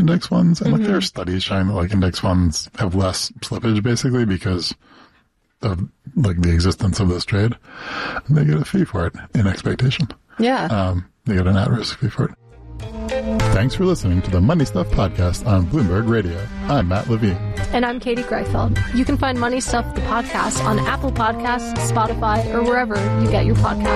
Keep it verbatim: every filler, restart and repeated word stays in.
index funds. And Mm-hmm. like there are studies showing that like index funds have less slippage basically because of like the existence of this trade. And they get a fee for it in expectation. Yeah. Um, they get an at-risk fee for it. Thanks for listening to the Money Stuff Podcast on Bloomberg Radio. I'm Matt Levine. And I'm Katie Greifeld. You can find Money Stuff, the podcast, on Apple Podcasts, Spotify, or wherever you get your podcasts.